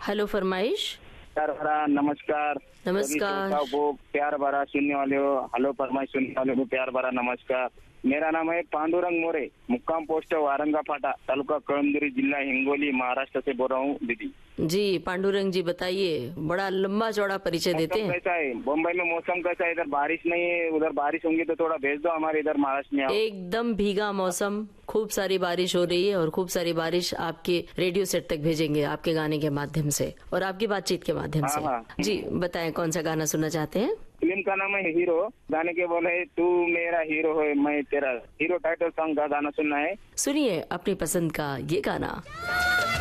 Hello फरमाइश। प्यार भरा नमस्कार। नमस्कार। सभी श्रोताओं को प्यार भरा सुनने वाले हो, हेलो फरमाइश सुनने वाले को प्यार भरा नमस्कार। मेरा नाम है पांडुरंग मोरे, मुक्काम पोस्ट वारंगा फाटा, तालुका कळमनुरी, जिला हिंगोली, महाराष्ट्र से बोल रहा हूँ दीदी। जी पांडुरंग जी बताइए, बड़ा लंबा चौड़ा परिचय देते मौसम हैं। कैसा है बम्बई में? मौसम कैसा है? इधर बारिश नहीं है, उधर बारिश होंगी तो थोड़ा भेज दो हमारे इधर महाराष्ट्र में। एकदम भीगा मौसम, खूब सारी बारिश हो रही है और खूब सारी बारिश आपके रेडियो सेट तक भेजेंगे आपके गाने के माध्यम से और आपकी बातचीत के माध्यम से। हाँ। जी बताएं कौन सा गाना सुनना चाहते हैं? फिल्म का नाम है हीरो। गाने के बोले तू मेरा हीरो है मैं तेरा हीरो, टाइटल सॉन्ग का गाना सुनना है। सुनिए अपनी पसंद का ये गाना।